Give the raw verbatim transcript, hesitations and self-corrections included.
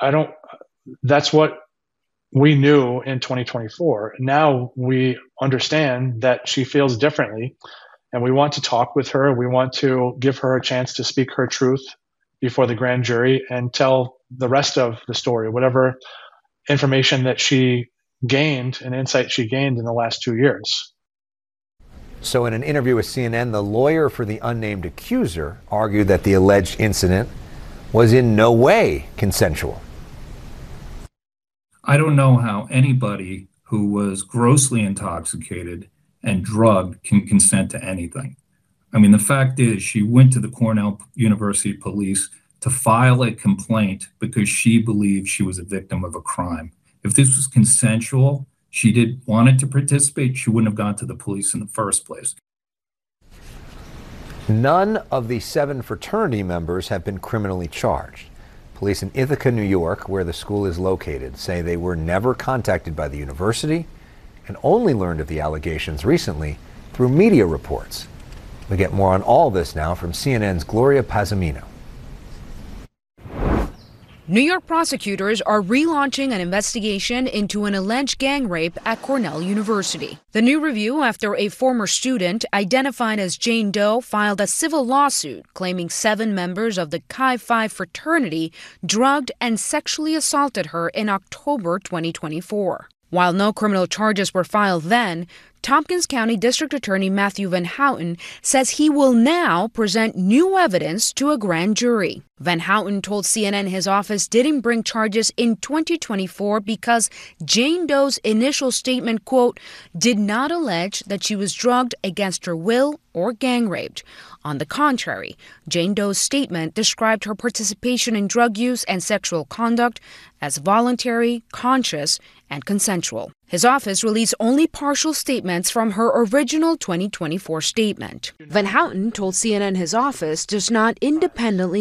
I don't, that's what we knew in twenty twenty-four. Now we understand that she feels differently, and we want to talk with her. We want to give her a chance to speak her truth before the grand jury and tell the rest of the story, whatever information that she gained and insight she gained in the last two years. So in an interview with C N N, the lawyer for the unnamed accuser argued that the alleged incident was in no way consensual. I don't know how anybody who was grossly intoxicated and drugged can consent to anything. I mean, the fact is she went to the Cornell University police to file a complaint because she believed she was a victim of a crime. If this was consensual, she did wanted to participate, she wouldn't have gone to the police in the first place. None of the seven fraternity members have been criminally charged. Police in Ithaca, New York, where the school is located, say they were never contacted by the university and only learned of the allegations recently through media reports. We get more on all this now from C N N's Gloria Pazomino. New York prosecutors are relaunching an investigation into an alleged gang rape at Cornell University. The new review after a former student identified as Jane Doe filed a civil lawsuit claiming seven members of the Chi Phi fraternity drugged and sexually assaulted her in October twenty twenty-four. While no criminal charges were filed then, Tompkins County District Attorney Matthew Van Houten says he will now present new evidence to a grand jury. Van Houten told C N N his office didn't bring charges in twenty twenty-four because Jane Doe's initial statement, quote, did not allege that she was drugged against her will or gang raped. On the contrary, Jane Doe's statement described her participation in drug use and sexual conduct as voluntary, conscious, and consensual. His office released only partial statements from her original twenty twenty-four statement. Van Houten told C N N his office does not independently